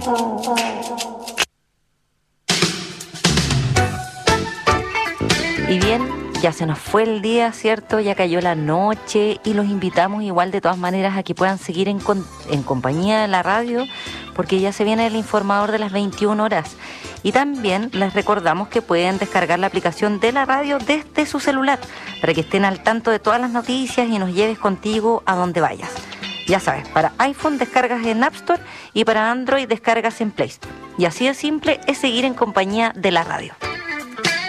Y bien, ya se nos fue el día, ¿cierto? Ya cayó la noche y los invitamos igual de todas maneras a que puedan seguir en compañía de la radio, porque ya se viene el informador de las 21 horas. Y también les recordamos que pueden descargar la aplicación de la radio desde su celular para que estén al tanto de todas las noticias y nos lleves contigo a donde vayas. Ya sabes, para iPhone descargas en App Store y para Android descargas en Play Store. Y así de simple es seguir en compañía de la radio.